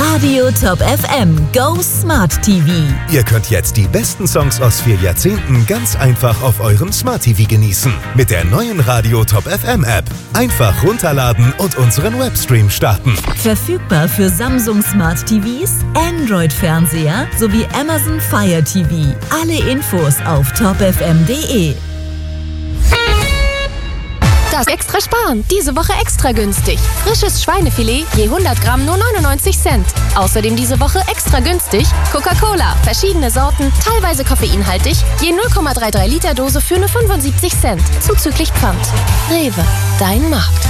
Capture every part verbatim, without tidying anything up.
Radio Top F M Go Smart T V. Ihr könnt jetzt die besten Songs aus vier Jahrzehnten ganz einfach auf eurem Smart T V genießen. Mit der neuen Radio Top F M App. Einfach runterladen und unseren Webstream starten. Verfügbar für Samsung Smart T Vs, Android-Fernseher sowie Amazon Fire T V. Alle Infos auf top f m punkt d e. Das extra sparen. Diese Woche extra günstig. Frisches Schweinefilet je hundert Gramm nur neunundneunzig Cent. Außerdem diese Woche extra günstig Coca-Cola. Verschiedene Sorten, teilweise koffeinhaltig. Je null Komma dreiunddreißig Liter Dose für nur fünfundsiebzig Cent. Zuzüglich Pfand. Rewe. Dein Markt.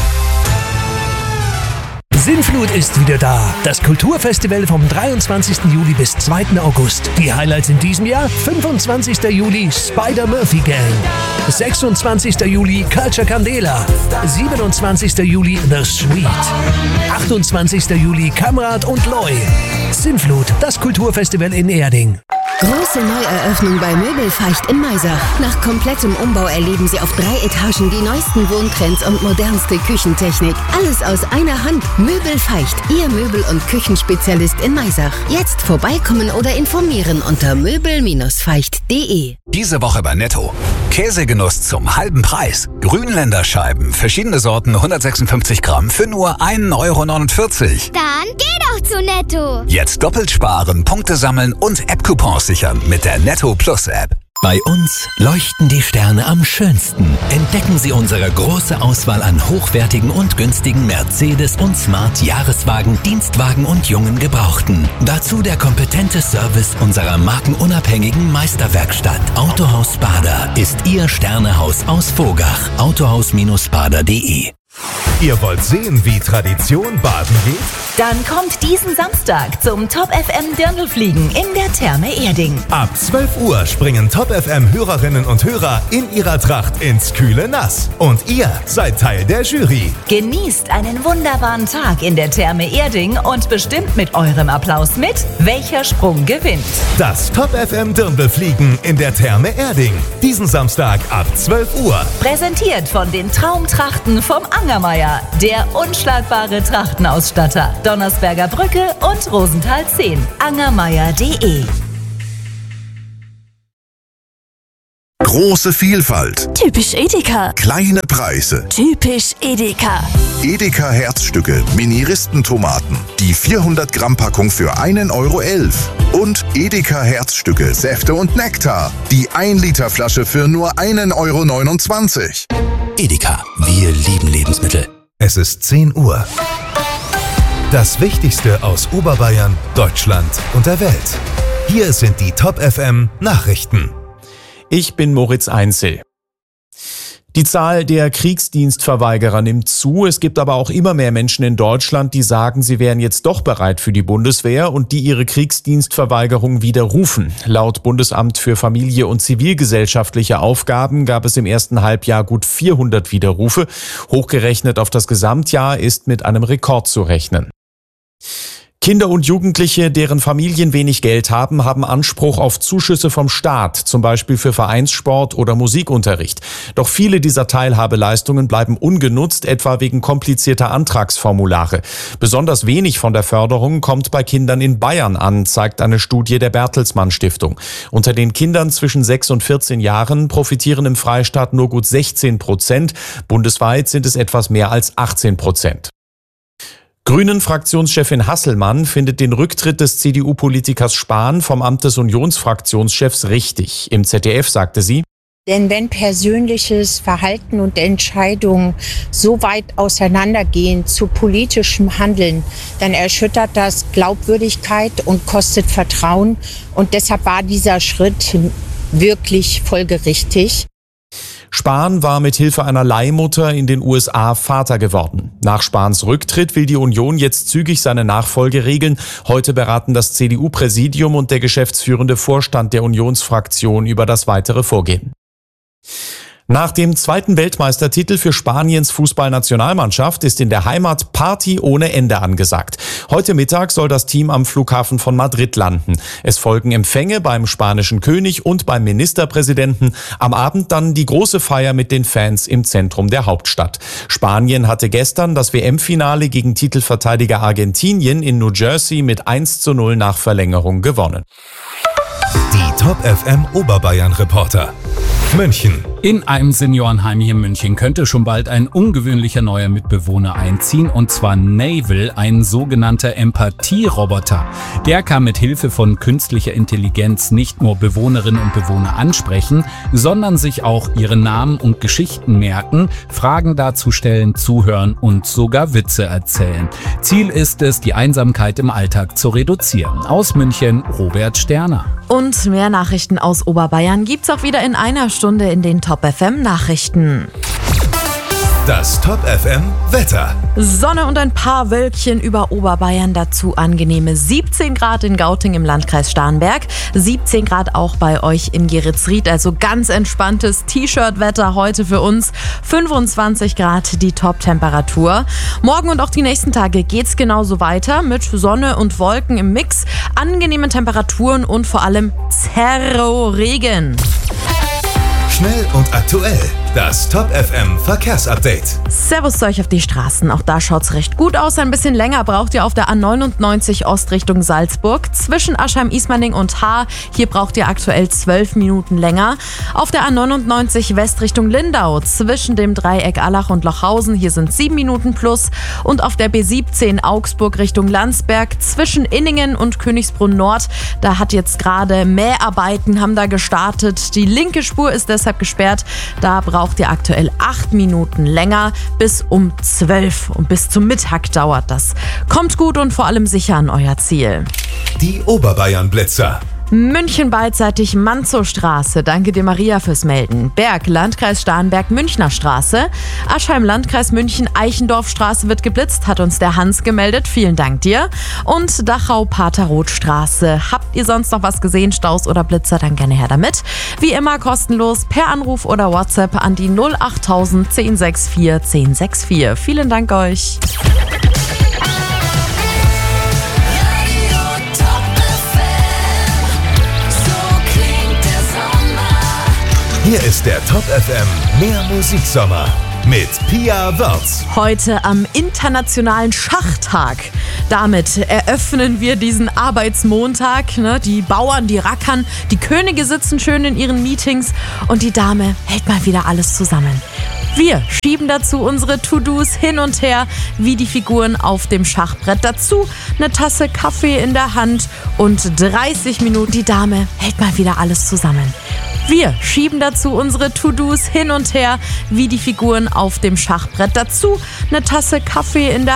Sinnflut ist wieder da. Das Kulturfestival vom dreiundzwanzigsten Juli bis zweiten August. Die Highlights in diesem Jahr: fünfundzwanzigsten Juli Spider-Murphy Gang, sechsundzwanzigsten Juli Culture Candela, siebenundzwanzigsten Juli The Sweet, achtundzwanzigsten Juli Kamrat und Loy. Sinnflut, das Kulturfestival in Erding. Große Neueröffnung bei Möbelfeicht in Maisach. Nach komplettem Umbau erleben Sie auf drei Etagen die neuesten Wohntrends und modernste Küchentechnik. Alles aus einer Hand. Möbelfeicht, Ihr Möbel- und Küchenspezialist in Maisach. Jetzt vorbeikommen oder informieren unter möbel feicht punkt d e. Diese Woche bei Netto. Käsegenuss zum halben Preis. Grünländerscheiben, verschiedene Sorten, hundertsechsundfünfzig Gramm für nur ein Euro neunundvierzig. Dann geh doch zu Netto. Jetzt doppelt sparen, Punkte sammeln und App-Coupons sichern mit der Netto Plus App. Bei uns leuchten die Sterne am schönsten. Entdecken Sie unsere große Auswahl an hochwertigen und günstigen Mercedes- und Smart-Jahreswagen, Dienstwagen und jungen Gebrauchten. Dazu der kompetente Service unserer markenunabhängigen Meisterwerkstatt. Autohaus Bader ist Ihr Sternehaus aus Vogach. autohaus bader punkt d e. Ihr wollt sehen, wie Tradition baden geht? Dann kommt diesen Samstag zum Top F M Dirndlfliegen in der Therme Erding. Ab zwölf Uhr springen Top F M Hörerinnen und Hörer in ihrer Tracht ins kühle Nass. Und ihr seid Teil der Jury. Genießt einen wunderbaren Tag in der Therme Erding und bestimmt mit eurem Applaus mit, welcher Sprung gewinnt. Das Top F M Dirndlfliegen in der Therme Erding. Diesen Samstag ab zwölf Uhr. Präsentiert von den Traumtrachten vom Angermeier, der unschlagbare Trachtenausstatter. Donnersberger Brücke und Rosenthal zehn. angermeier punkt d e. Große Vielfalt. Typisch Edeka. Kleine Preise. Typisch Edeka. Edeka Herzstücke, Mini-Ristentomaten. Die vierhundert Gramm Packung für einen Euro elf. Und Edeka Herzstücke, Säfte und Nektar. Die ein Liter Flasche für nur einen Euro neunundzwanzig. Edeka, wir lieben Lebensmittel. Es ist zehn Uhr. Das Wichtigste aus Oberbayern, Deutschland und der Welt. Hier sind die Top F M Nachrichten. Ich bin Moritz Einzel. Die Zahl der Kriegsdienstverweigerer nimmt zu. Es gibt aber auch immer mehr Menschen in Deutschland, die sagen, sie wären jetzt doch bereit für die Bundeswehr und die ihre Kriegsdienstverweigerung widerrufen. Laut Bundesamt für Familie und zivilgesellschaftliche Aufgaben gab es im ersten Halbjahr gut vierhundert Widerrufe. Hochgerechnet auf das Gesamtjahr ist mit einem Rekord zu rechnen. Kinder und Jugendliche, deren Familien wenig Geld haben, haben Anspruch auf Zuschüsse vom Staat, zum Beispiel für Vereinssport oder Musikunterricht. Doch viele dieser Teilhabeleistungen bleiben ungenutzt, etwa wegen komplizierter Antragsformulare. Besonders wenig von der Förderung kommt bei Kindern in Bayern an, zeigt eine Studie der Bertelsmann Stiftung. Unter den Kindern zwischen sechs und vierzehn Jahren profitieren im Freistaat nur gut sechzehn Prozent. Bundesweit sind es etwas mehr als achtzehn Prozent. Grünen-Fraktionschefin Hasselmann findet den Rücktritt des C D U-Politikers Spahn vom Amt des Unionsfraktionschefs richtig. Im Z D F sagte sie: Denn wenn persönliches Verhalten und Entscheidungen so weit auseinandergehen zu politischem Handeln, dann erschüttert das Glaubwürdigkeit und kostet Vertrauen. Und deshalb war dieser Schritt wirklich folgerichtig. Spahn war mit Hilfe einer Leihmutter in den U S A Vater geworden. Nach Spahns Rücktritt will die Union jetzt zügig seine Nachfolge regeln. Heute beraten das C D U-Präsidium und der geschäftsführende Vorstand der Unionsfraktion über das weitere Vorgehen. Nach dem zweiten Weltmeistertitel für Spaniens Fußballnationalmannschaft ist in der Heimat Party ohne Ende angesagt. Heute Mittag soll das Team am Flughafen von Madrid landen. Es folgen Empfänge beim spanischen König und beim Ministerpräsidenten. Am Abend dann die große Feier mit den Fans im Zentrum der Hauptstadt. Spanien hatte gestern das W M-Finale gegen Titelverteidiger Argentinien in New Jersey mit eins zu null nach Verlängerung gewonnen. Die Top F M Oberbayern-Reporter. München. In einem Seniorenheim hier in München könnte schon bald ein ungewöhnlicher neuer Mitbewohner einziehen, und zwar Navel, ein sogenannter Empathie-Roboter. Der kann mit Hilfe von künstlicher Intelligenz nicht nur Bewohnerinnen und Bewohner ansprechen, sondern sich auch ihre Namen und Geschichten merken, Fragen dazu stellen, zuhören und sogar Witze erzählen. Ziel ist es, die Einsamkeit im Alltag zu reduzieren. Aus München, Robert Sterner. Und mehr Nachrichten aus Oberbayern gibt's auch wieder in einer Stunde in den Top F M Nachrichten. Das Top F M Wetter. Sonne und ein paar Wölkchen über Oberbayern, dazu angenehme siebzehn Grad in Gauting im Landkreis Starnberg, siebzehn Grad auch bei euch in Geritzried, also ganz entspanntes T-Shirt-Wetter heute für uns, fünfundzwanzig Grad die Top-Temperatur. Morgen und auch die nächsten Tage geht's genauso weiter mit Sonne und Wolken im Mix, angenehmen Temperaturen und vor allem Zerro-Regen. Schnell und aktuell. Das Top F M Verkehrsupdate. Servus zu euch auf die Straßen. Auch da schaut's recht gut aus. Ein bisschen länger braucht ihr auf der A neunundneunzig Ost Richtung Salzburg. Zwischen Aschheim-Ismaning und Haar. Hier braucht ihr aktuell zwölf Minuten länger. Auf der A neunundneunzig West Richtung Lindau. Zwischen dem Dreieck Allach und Lochhausen. Hier sind sieben Minuten plus. Und auf der B siebzehn Augsburg Richtung Landsberg. Zwischen Inningen und Königsbrunn Nord. Da hat jetzt gerade Mäharbeiten, haben da gestartet. Die linke Spur ist deshalb gesperrt. Da braucht ihr aktuell acht Minuten länger, bis um zwölf, und bis zum Mittag dauert das. Kommt gut und vor allem sicher an euer Ziel. Die Oberbayern-Blitzer. München beidseitig Manzowstraße, danke dir Maria fürs Melden. Berg, Landkreis Starnberg, Münchner Straße. Aschheim, Landkreis München, Eichendorfstraße wird geblitzt, hat uns der Hans gemeldet, vielen Dank dir. Und Dachau, Paterrothstraße. Habt ihr sonst noch was gesehen, Staus oder Blitzer, dann gerne her damit. Wie immer kostenlos per Anruf oder WhatsApp an die null achttausend zehn sechs vier zehn sechs vier. Vielen Dank euch. Hier ist der Top F M Mehr Musiksommer mit Pia Wörz. Heute am Internationalen Schachtag. Damit eröffnen wir diesen Arbeitsmontag. Ne? Die Bauern, die rackern, die Könige sitzen schön in ihren Meetings und die Dame hält mal wieder alles zusammen. Wir schieben dazu unsere To-Dos hin und her, wie die Figuren auf dem Schachbrett. Dazu eine Tasse Kaffee in der Hand und dreißig Minuten. Die Dame hält mal wieder alles zusammen. Wir schieben dazu unsere To-Dos hin und her, wie die Figuren auf dem Schachbrett. Dazu eine Tasse Kaffee in der